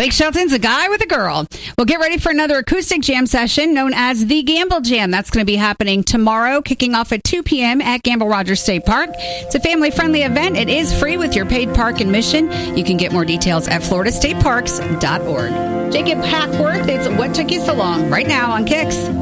Blake Shelton's a guy with a girl. Well, get ready for another acoustic jam session known as the Gamble Jam. That's going to be happening tomorrow, kicking off at 2 p.m. at Gamble Rogers State Park. It's a family-friendly event. It is free with your paid park admission. You can get more details at floridastateparks.org. Jacob Hackworth, it's What Took You So Long, right now on Kicks.